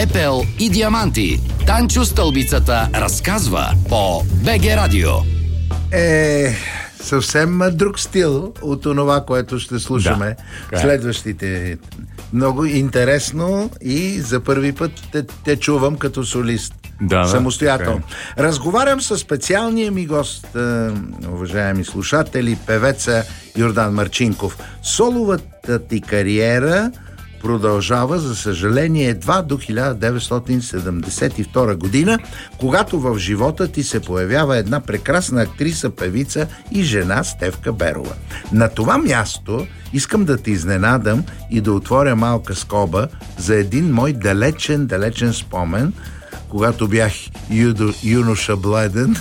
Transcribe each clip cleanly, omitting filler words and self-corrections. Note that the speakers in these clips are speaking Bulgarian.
пепел и диаманти. Танчо Стълбицата разказва по БГ Радио. Съвсем друг стил от онова, което ще слушаме следващите. Много интересно и за първи път те чувам като солист. Самостоятелно. Разговарям с специалния ми гост, уважаеми слушатели, певеца Йордан Марчинков. Соловата ти кариера продължава, за съжаление, едва до 1972 година, когато в живота ти се появява една прекрасна актриса, певица и жена Стефка Берова. На това място искам да те изненадам и да отворя малка скоба за един мой далечен спомен, когато бях юноша бледен.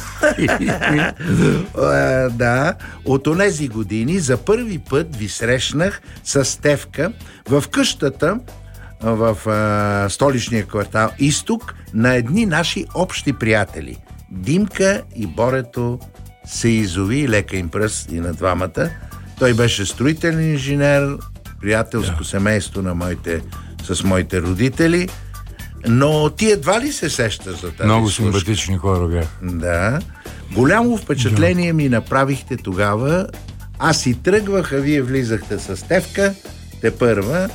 От онези години за първи път ви срещнах с Стефка в къщата в столичния квартал Изток на едни наши общи приятели. Димка и Борето се изови, лека им пръст и на двамата. Той беше строителен инженер, приятелско семейство с моите родители. Но ти едва ли се сещаш за тази Много симпатични хора бях. Да. Голямо впечатление ми направихте тогава. Аз си тръгвах, а вие влизахте с Стефка, тепърва.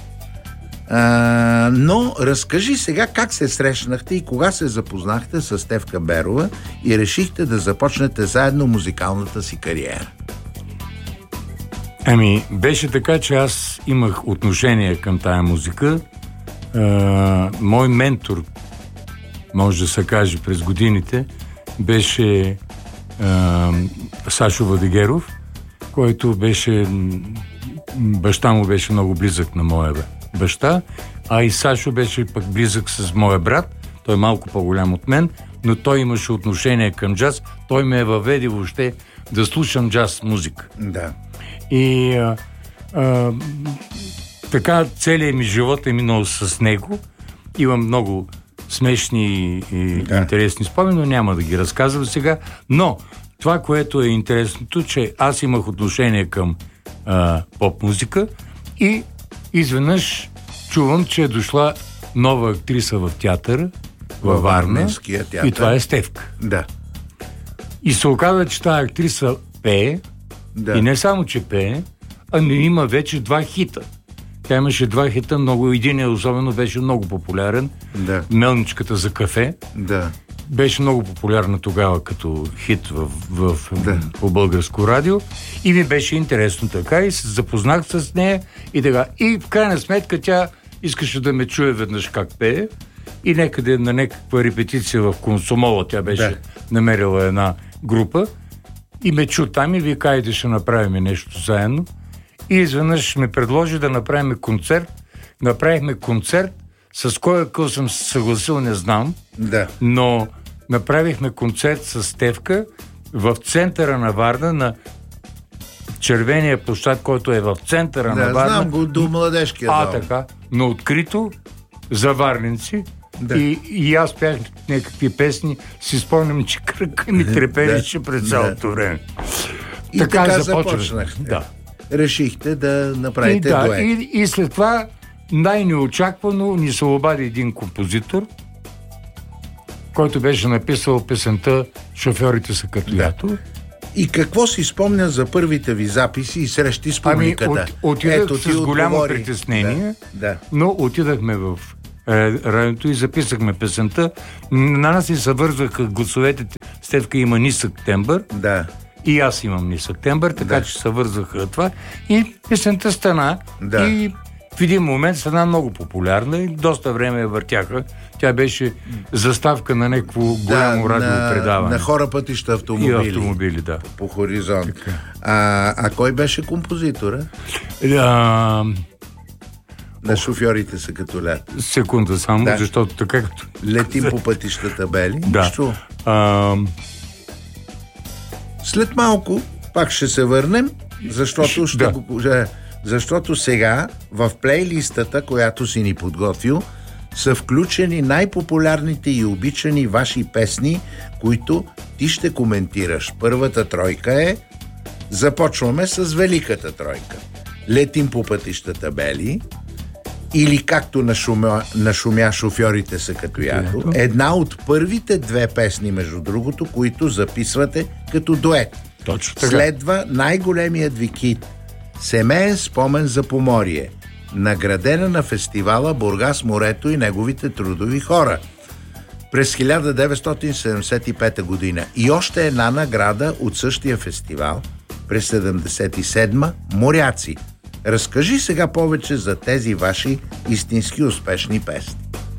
Но разкажи сега как се срещнахте и кога се запознахте с Стефка Берова и решихте да започнете заедно музикалната си кариера. Беше така, че аз имах отношение към тая музика. Мой ментор, може да се каже, през годините беше Сашо Владигеров, който беше баща му беше много близък на моя баща, а и Сашо беше пък близък с моя брат. Той е малко по-голям от мен, но той имаше отношение към джаз. Той ме въведе въобще да слушам джаз музика. Да. И така целият ми живот е минал с него. Имам много смешни и интересни спомени, но няма да ги разказвам сега. Но това, което е интересното, че аз имах отношение към поп-музика и изведнъж чувам, че е дошла нова актриса в театъра, във Варна, и това е Стефка. Да. И се оказа, че тази актриса пее, и не само, че пее, ами има вече 2 хита. Тя имаше 2 хита, единият особено беше много популярен. Да. Мелничката за кафе. Да. Беше много популярна тогава като хит по българско радио. И ми беше интересно така и се запознах с нея и така. И в крайна сметка тя искаше да ме чуе веднъж как пее. И някъде на някаква репетиция в Комсомола тя беше намерила една група и ме чу там и вика, айде ще направим нещо заедно. И изведнъж ме предложи да направим концерт. Направихме концерт, с кой акъл съм се съгласил, не знам. Да. Но направихме концерт с Стефка в центъра на Варна, на червения площад, който е в центъра на Варна. Знам го до младежкия дом. Така. Но открито за варненци. Да. И аз пях някакви песни. Си спомням, че кръка ми трепеше през цялото време. И така започнахте. Да. Решихте да направите дует. И след това най-неочаквано ни се обади един композитор, който беше написал песента "Шофьорите са като лято". И какво си спомня за първите ви записи и срещи с публиката? Отидах с голямо притеснение, но отидахме в радиото и записахме песента. На нас и се вързваха гласовете. Стефка има нисък тембър. Да. И аз имам нисък тембър, така че се вързаха това. И песента стана. И в един момент стана много популярна и доста време я въртяха. Тя беше заставка на някакво голямо радиопредаване. На хора, пътища, автомобили. И автомобили, да. По хоризонт. А кой беше композитора? На "Шофьорите са като лято". Секунда само, защото така като... Летим по пътищата бели. Да. След малко пак ще се върнем, защото сега в плейлистата, която си ни подготвил, са включени най-популярните и обичани ваши песни, които ти ще коментираш. Първата тройка е... Започваме с великата тройка. "Летим по пътищата бели", или както нашумя шофьорите са като ято. Една от първите две песни, между другото, които записвате като дует. Точно така. Следва най-големият ви хит "Семеен спомен за Поморие", наградена на фестивала Бургас морето и неговите трудови хора през 1975 година. И още една награда от същия фестивал през 1977 "Моряци". Разкажи сега повече за тези ваши истински успешни песни.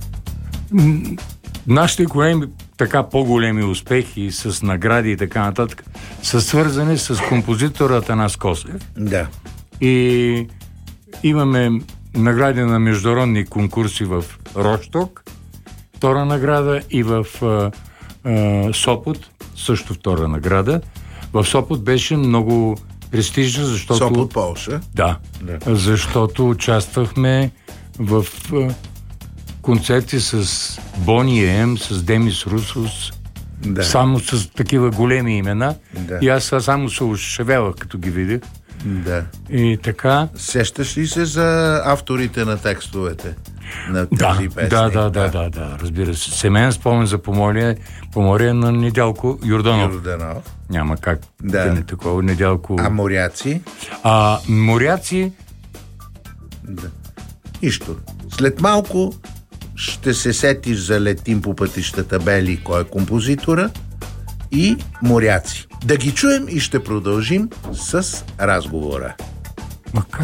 Нашите големи, така по-големи успехи с награди и така нататък са свързани с композитора Атанас Косев. Да. И имаме награди на международни конкурси в Росток, втора награда, и в Сопот, също втора награда. В Сопот беше много престижна, защото... Сопот, Полша. Да, защото участвахме в концерти с Бони Ем, с Демис Русос, само с такива големи имена. Да. И аз само се ушевелах, като ги видях. Да. И така... Сещаш ли се за авторите на текстовете на тези песни? Да, разбира се. "Семеен спомен за Поморие" на Недялко Йорданов. Няма как да не такова. Недялко... А "Моряци"? "Моряци"... Да. Нищо. След малко ще се сетиш за "Летим по пътищата бели", кой е композитора, и "Моряци". Да ги чуем и ще продължим с разговора.